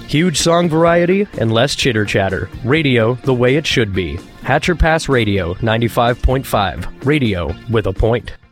Huge song variety and less chitter-chatter. Radio the way it should be. Hatcher Pass Radio 95.5. Radio with a point.